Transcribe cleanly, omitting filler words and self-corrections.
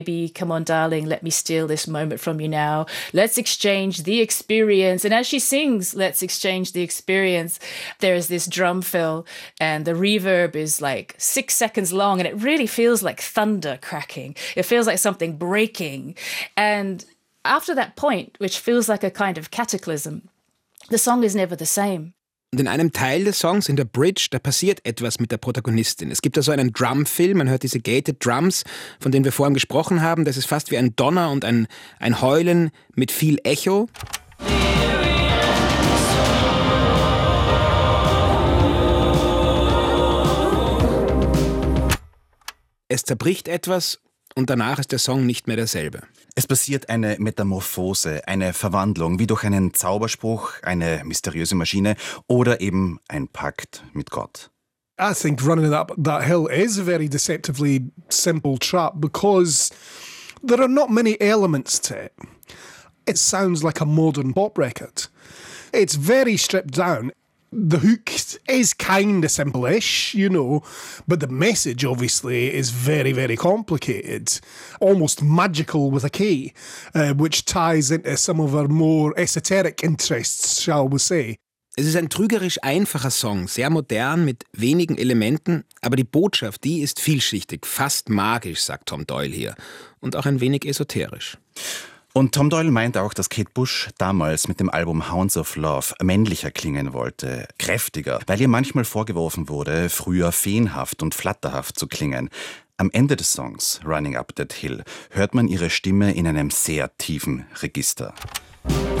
Come on, darling, let me steal this moment from you now. Let's exchange the experience. And as she sings, let's exchange the experience, there's this drum fill and the reverb is like 6 seconds long and it really feels like thunder cracking. It feels like something breaking. And after that point, which feels like a kind of cataclysm, the song is never the same. Und in einem Teil des Songs, in der Bridge, da passiert etwas mit der Protagonistin. Es gibt da so einen Drum-Fill, man hört diese gated Drums, von denen wir vorhin gesprochen haben. Das ist fast wie ein Donner und ein Heulen mit viel Echo. Es zerbricht etwas und danach ist der Song nicht mehr derselbe. Es passiert eine Metamorphose, eine Verwandlung, wie durch einen Zauberspruch, eine mysteriöse Maschine oder eben ein Pakt mit Gott. I think Running Up That Hill is a very deceptively simple track because there are not many elements to it. It sounds like a modern pop record. It's very stripped down. The hook is kind of simple-ish, but the message obviously is very, very complicated, almost magical with a K, which ties into some of our more esoteric interests, shall we say. Es ist ein trügerisch einfacher Song, sehr modern, mit wenigen Elementen, aber die Botschaft, die ist vielschichtig, fast magisch, sagt Tom Doyle hier, und auch ein wenig esoterisch. Und Tom Doyle meint auch, dass Kate Bush damals mit dem Album Hounds of Love männlicher klingen wollte, kräftiger, weil ihr manchmal vorgeworfen wurde, früher feenhaft und flatterhaft zu klingen. Am Ende des Songs Running Up That Hill hört man ihre Stimme in einem sehr tiefen Register.